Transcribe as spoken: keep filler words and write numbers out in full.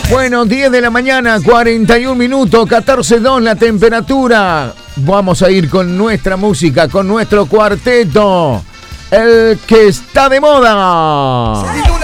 Bueno, diez de la mañana, cuarenta y un minutos, catorce dos la temperatura. Vamos a ir con nuestra música, con nuestro cuarteto, el que está de moda.